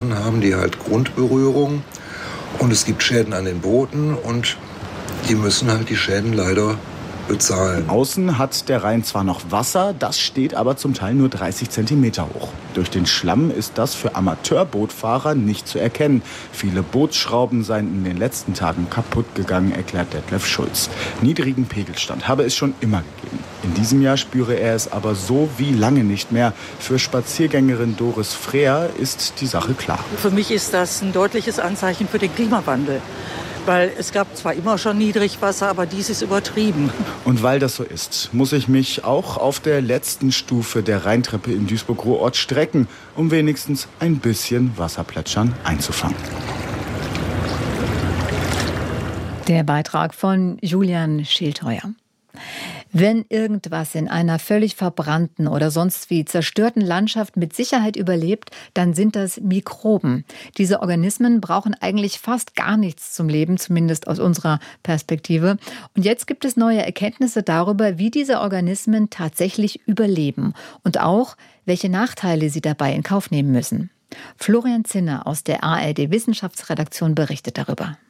Booten haben die halt Grundberührung und es gibt Schäden an den Booten und die müssen halt die Schäden leider bezahlen. Außen hat der Rhein zwar noch Wasser, das steht aber zum Teil nur 30 Zentimeter hoch. Durch den Schlamm ist das für Amateurbootfahrer nicht zu erkennen. Viele Bootsschrauben seien in den letzten Tagen kaputt gegangen, erklärt Detlef Schulz. Niedrigen Pegelstand habe es schon immer gegeben. In diesem Jahr spüre er es aber so wie lange nicht mehr. Für Spaziergängerin Doris Freer ist die Sache klar. Für mich ist das ein deutliches Anzeichen für den Klimawandel. Weil es gab zwar immer schon Niedrigwasser, aber dies ist übertrieben. Und weil das so ist, muss ich mich auch auf der letzten Stufe der Rheintreppe in Duisburg-Ruhrort strecken, um wenigstens ein bisschen Wasserplätschern einzufangen. Der Beitrag von Julian Schildheuer. Wenn irgendwas in einer völlig verbrannten oder sonst wie zerstörten Landschaft mit Sicherheit überlebt, dann sind das Mikroben. Diese Organismen brauchen eigentlich fast gar nichts zum Leben, zumindest aus unserer Perspektive. Und jetzt gibt es neue Erkenntnisse darüber, wie diese Organismen tatsächlich überleben und auch, welche Nachteile sie dabei in Kauf nehmen müssen. Florian Zinner aus der ARD-Wissenschaftsredaktion berichtet darüber.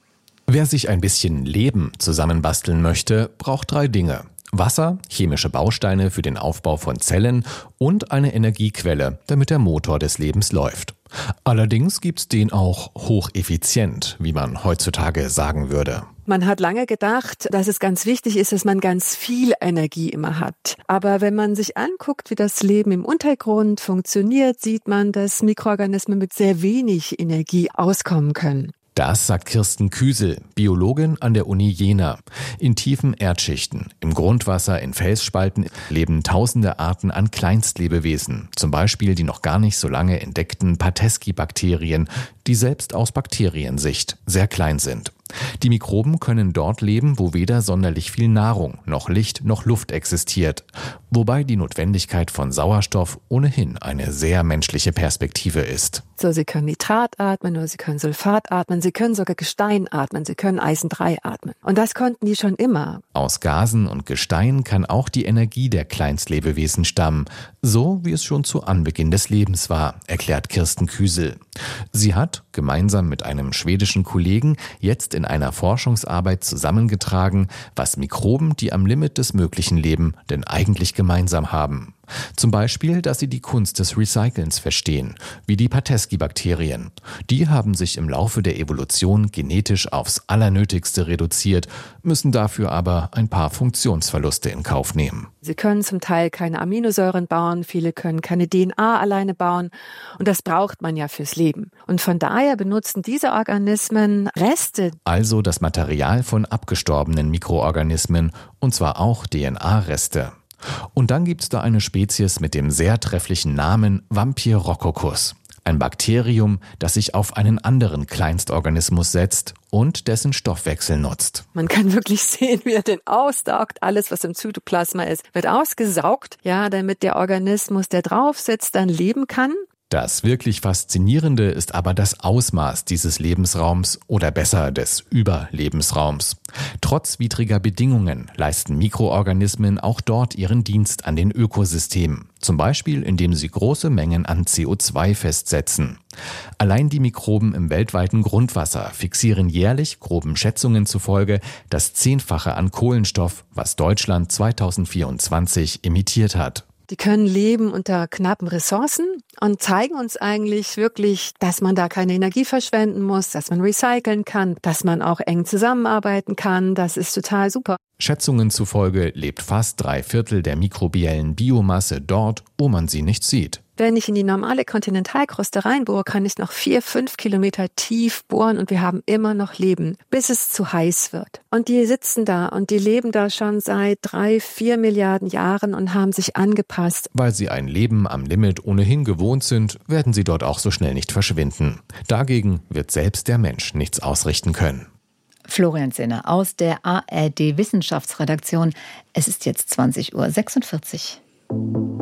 Wer sich ein bisschen Leben zusammenbasteln möchte, braucht 3 Dinge. Wasser, chemische Bausteine für den Aufbau von Zellen und eine Energiequelle, damit der Motor des Lebens läuft. Allerdings gibt's den auch hocheffizient, wie man heutzutage sagen würde. Man hat lange gedacht, dass es ganz wichtig ist, dass man ganz viel Energie immer hat. Aber wenn man sich anguckt, wie das Leben im Untergrund funktioniert, sieht man, dass Mikroorganismen mit sehr wenig Energie auskommen können. Das sagt Kirsten Küsel, Biologin an der Uni Jena. In tiefen Erdschichten, im Grundwasser, in Felsspalten leben tausende Arten an Kleinstlebewesen. Zum Beispiel die noch gar nicht so lange entdeckten Pateski-Bakterien, die selbst aus Bakteriensicht sehr klein sind. Die Mikroben können dort leben, wo weder sonderlich viel Nahrung, noch Licht, noch Luft existiert. Wobei die Notwendigkeit von Sauerstoff ohnehin eine sehr menschliche Perspektive ist. So, sie können Nitrat atmen oder sie können Sulfat atmen, sie können sogar Gestein atmen, sie können Eisen 3 atmen. Und das konnten die schon immer. Aus Gasen und Gestein kann auch die Energie der Kleinstlebewesen stammen. So wie es schon zu Anbeginn des Lebens war, erklärt Kirsten Küsel. Sie hat, gemeinsam mit einem schwedischen Kollegen, jetzt in einer Forschungsarbeit zusammengetragen, was Mikroben, die am Limit des Möglichen leben, denn eigentlich gemeinsam haben. Zum Beispiel, dass sie die Kunst des Recycelns verstehen, wie die Pateski-Bakterien. Die haben sich im Laufe der Evolution genetisch aufs Allernötigste reduziert, müssen dafür aber ein paar Funktionsverluste in Kauf nehmen. Sie können zum Teil keine Aminosäuren bauen, viele können keine DNA alleine bauen und das braucht man ja fürs Leben. Und von daher benutzen diese Organismen Reste. Also das Material von abgestorbenen Mikroorganismen und zwar auch DNA-Reste. Und dann gibt's da eine Spezies mit dem sehr trefflichen Namen Vampyrhynchus. Ein Bakterium, das sich auf einen anderen Kleinstorganismus setzt und dessen Stoffwechsel nutzt. Man kann wirklich sehen, wie er den aussaugt. Alles, was im Zytoplasma ist, wird ausgesaugt, ja, damit der Organismus, der drauf sitzt, dann leben kann. Das wirklich Faszinierende ist aber das Ausmaß dieses Lebensraums oder besser des Überlebensraums. Trotz widriger Bedingungen leisten Mikroorganismen auch dort ihren Dienst an den Ökosystemen. Zum Beispiel, indem sie große Mengen an CO2 festsetzen. Allein die Mikroben im weltweiten Grundwasser fixieren jährlich, groben Schätzungen zufolge, das 10-fache an Kohlenstoff, was Deutschland 2024 emittiert hat. Die können leben unter knappen Ressourcen und zeigen uns eigentlich wirklich, dass man da keine Energie verschwenden muss, dass man recyceln kann, dass man auch eng zusammenarbeiten kann. Das ist total super. Schätzungen zufolge lebt fast 3/4 der mikrobiellen Biomasse dort, wo man sie nicht sieht. Wenn ich in die normale Kontinentalkruste reinbohre, kann ich noch 4-5 Kilometer tief bohren und wir haben immer noch Leben, bis es zu heiß wird. Und die sitzen da und die leben da schon seit 3-4 Milliarden Jahren und haben sich angepasst. Weil sie ein Leben am Limit ohnehin gewohnt sind, werden sie dort auch so schnell nicht verschwinden. Dagegen wird selbst der Mensch nichts ausrichten können. Florian Zinner aus der ARD-Wissenschaftsredaktion. Es ist jetzt 20:46 Uhr.